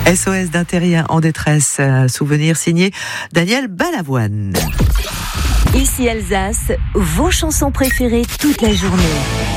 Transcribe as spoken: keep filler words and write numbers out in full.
S O S d'un terrien en détresse, un souvenir signé Daniel Balavoine. Ici Alsace, vos chansons préférées toute la journée.